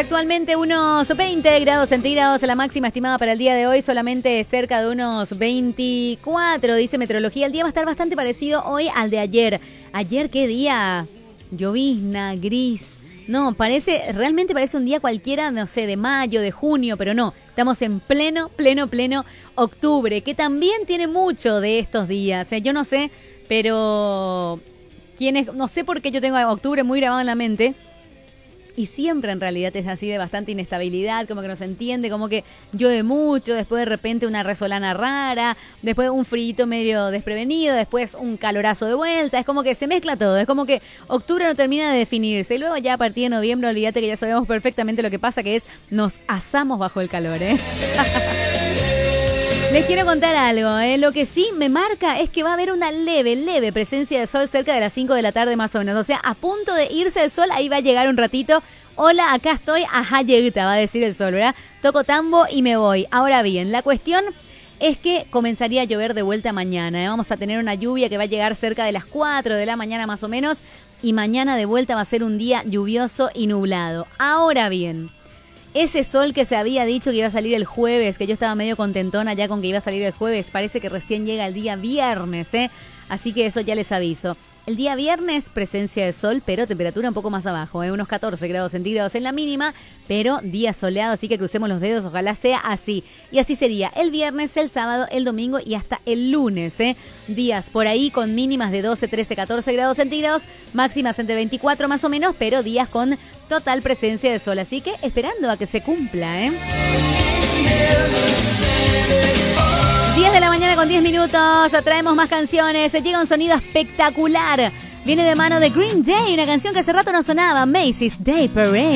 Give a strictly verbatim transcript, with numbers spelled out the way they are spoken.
actualmente unos veinte grados centígrados, la máxima estimada para el día de hoy solamente cerca de unos veinticuatro, dice meteorología. El día va a estar bastante parecido hoy al de ayer. Ayer, ¿qué día? Llovizna, gris. No, parece, realmente parece un día cualquiera, no sé, de mayo, de junio, pero no. Estamos en pleno, pleno, pleno octubre, que también tiene mucho de estos días. ¿eh? Yo no sé, pero quienes, no sé por qué yo tengo octubre muy grabado en la mente. Y siempre en realidad es así de bastante inestabilidad, como que no se entiende, como que llueve mucho, después de repente una resolana rara, después un frío medio desprevenido, después un calorazo de vuelta, es como que se mezcla todo, es como que octubre no termina de definirse, y luego ya a partir de noviembre, olvídate que ya sabemos perfectamente lo que pasa, que es nos asamos bajo el calor, ¿eh? Les quiero contar algo, ¿eh? Lo que sí me marca es que va a haber una leve, leve presencia de sol cerca de las cinco de la tarde más o menos. O sea, a punto de irse el sol, ahí va a llegar un ratito. Hola, acá estoy, ajá, lleguita, va a decir el sol, ¿verdad? Toco tambo y me voy. Ahora bien, la cuestión es que comenzaría a llover de vuelta mañana. ¿eh? Vamos a tener una lluvia que va a llegar cerca de las cuatro de la mañana más o menos. Y mañana de vuelta va a ser un día lluvioso y nublado. Ahora bien, ese sol que se había dicho que iba a salir el jueves, que yo estaba medio contentona ya con que iba a salir el jueves, parece que recién llega el día viernes, ¿eh? Así que eso ya les aviso. El día viernes, presencia de sol, pero temperatura un poco más abajo, ¿eh? Unos catorce grados centígrados en la mínima, pero día soleado, así que crucemos los dedos, ojalá sea así. Y así sería el viernes, el sábado, el domingo y hasta el lunes, ¿eh? Días por ahí con mínimas de doce, trece, catorce grados centígrados, máximas entre veinticuatro más o menos, pero días con total presencia de sol, así que esperando a que se cumpla, ¿eh? diez de la mañana con diez minutos, traemos más canciones, se llega un sonido espectacular, viene de mano de Green Day, una canción que hace rato no sonaba, Macy's Day Parade.